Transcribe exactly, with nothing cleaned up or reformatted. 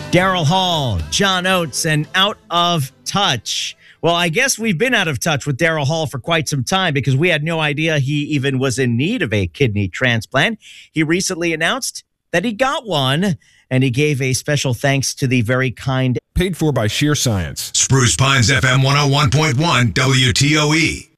Daryl Hall, John Oates, and Out of Touch. Well, I guess we've been out of touch with Daryl Hall for quite some time because we had no idea he even was in need of a kidney transplant. He recently announced that he got one, and he gave a special thanks to the very kind. Paid for by Sheer Science. Spruce Pines F M one oh one point one W T O E.